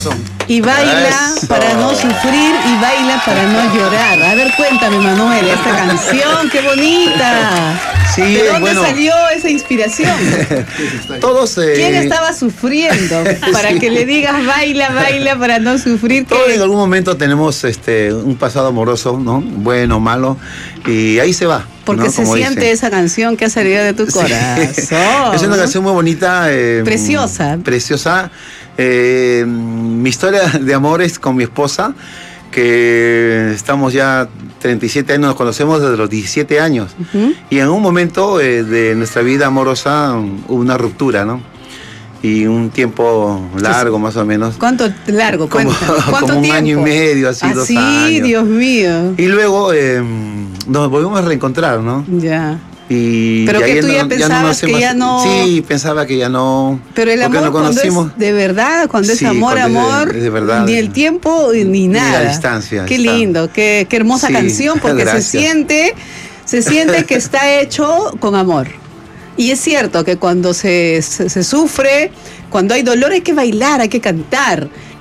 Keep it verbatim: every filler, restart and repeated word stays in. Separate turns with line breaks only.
Y baila
Eso.
para no sufrir y baila para no llorar. A ver, cuéntame, Manuel, esta canción, qué bonita.
Sí,
¿De dónde
bueno.
salió esa inspiración?
Todos. Eh,
¿Quién estaba sufriendo para
Sí.
que le digas baila, baila para no sufrir?
Todos
¿Qué?
en algún momento tenemos este un pasado amoroso, ¿no? Bueno, malo, y ahí se va.
Porque
¿no?
se
Como
siente
dicen.
esa canción que ha salido de tu
Sí.
corazón.
Es una canción muy bonita. eh,
Preciosa.
Preciosa. Eh, mi historia de amor es con mi esposa, que estamos ya treinta y siete años, nos conocemos desde los diecisiete años.
Ujú.
Y en un momento eh, de nuestra vida amorosa um, hubo una ruptura, ¿no? Y un tiempo largo, más o menos.
¿Cuánto largo?
Como,
Cuéntame. ¿Cuánto
como un
tiempo?
año y medio, así, dos
Así,
años.
Dios mío.
Y luego eh, nos volvimos a reencontrar, ¿no?
Ya.
Y
Pero
y
que
ahí
tú ya
no-
pensabas
nos
que
hemos-
ya no-
Sí, pensaba que ya no.
Pero el
porque
amor
nos
cuando
conocimos.
es de verdad, cuando es
Sí,
amor,
cuando es de-
amor,
es de verdad.
ni el tiempo ni
Ni la
nada.
distancia,
Qué
está.
lindo, qué, qué hermosa
Sí,
canción, porque
gracias.
se siente, se siente que está hecho con amor. Y es cierto que cuando se, se, se sufre, cuando hay dolor hay que bailar, hay que cantar.